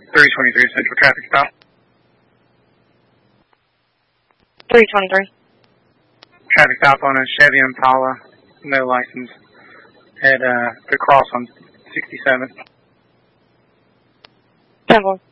323 Central traffic stop. 323. Traffic stop on a Chevy Impala, no license, at the cross on 67. 10-4.